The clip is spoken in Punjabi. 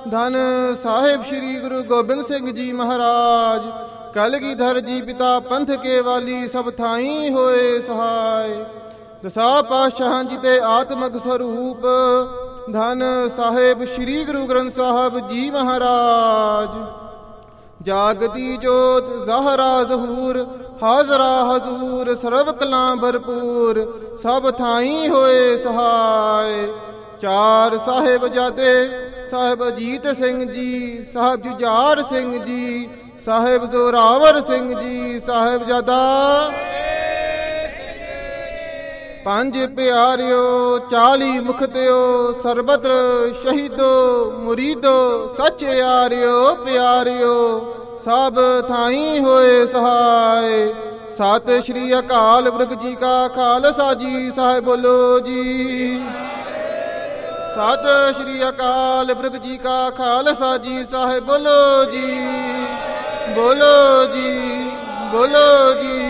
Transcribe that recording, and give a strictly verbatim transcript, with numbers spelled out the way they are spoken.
ਧੰਨ ਸਾਹਿਬ ਸ੍ਰੀ ਗੁਰੂ ਗੋਬਿੰਦ ਸਿੰਘ ਜੀ ਮਹਾਰਾਜ। ਕਲਗੀਧਰ ਜੀ ਪਿਤਾ ਪੰਥ ਕੇ ਵਾਲੀ, ਸਭ ਥਾਈਂ ਹੋਏ ਸਹਾਇ। ਦਸਾਂ ਪਾਤਸ਼ਾਹਾਂ ਜੀ ਤੇ ਆਤਮਕ ਸਰੂਪ, ਧੰਨ ਸਾਹਿਬ ਸ੍ਰੀ ਗੁਰੂ ਗ੍ਰੰਥ ਸਾਹਿਬ ਜੀ ਮਹਾਰਾਜ। ਜਾਗਦੀ ਜੋਤ ਜ਼ਾਹਰਾ ਜ਼ਹੂਰ, ਹਾਜ਼ਰਾ ਹਜ਼ੂਰ, ਸਰਬ ਕਲਾਂ ਭਰਪੂਰ, ਸਭ ਥਾਈਂ ਹੋਏ ਸਹਾਇ। ਚਾਰ ਸਾਹਿਬਜ਼ਾਦੇ ਸਾਹਿਬ ਅਜੀਤ ਸਿੰਘ ਜੀ, ਸਾਹਿਬ ਜੁਝਾਰ ਸਿੰਘ ਜੀ, ਸਾਹਿਬ ਜ਼ੋਰਾਵਰ ਸਿੰਘ ਜੀ, ਸਾਹਿਬਜ਼ਾਦਾ ਪੰਜ ਪਿਆਰਿਓ, ਚਾਲੀ ਮੁਖਤਿਓ, ਸਰਬਤਰ ਸ਼ਹੀਦੋ ਮੁਰੀਦੋ, ਸੱਚ ਯਾਰਿਓ ਪਿਆਰਿਓ, ਸਭ ਥਾਈਂ ਹੋਏ ਸਹਾਇ। ਸਤਿ ਸ਼੍ਰੀ ਅਕਾਲ ਪੁਰਖ ਜੀ ਕਾ ਖਾਲਸਾ ਜੀ, ਸਾਹਿਬ ਬੋਲੋ ਜੀ। ਸਤਿ ਸ਼੍ਰੀ ਅਕਾਲ ਪੁਰਖ ਜੀ ਕਾ ਖਾਲਸਾ ਜੀ, ਸਾਹਿਬ ਬੋਲੋ ਜੀ। ਬੋਲੋ ਜੀ, ਬੋਲੋ ਜੀ।